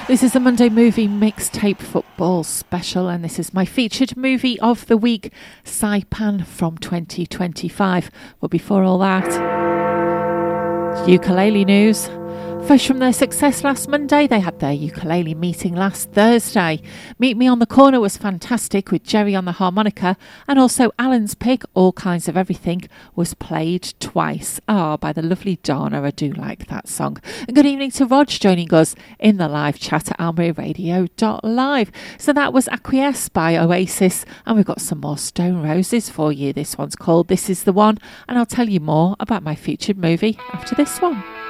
This is the Monday Movie Mixtape Football Special, and this is my featured movie of the week, Saipan from 2025. But before all that, ukulele news. Fresh from their success last Monday, they had their ukulele meeting last Thursday. Meet Me on the Corner was fantastic with Jerry on the harmonica, and also Alan's Pig, All Kinds of Everything, was played twice. By the lovely Dana. I do like that song. And good evening to Rog joining us in the live chat at almeriaradio.live. So that was Acquiesce by Oasis, and we've got some more Stone Roses for you. This one's called This Is the One, and I'll tell you more about my featured movie after this one.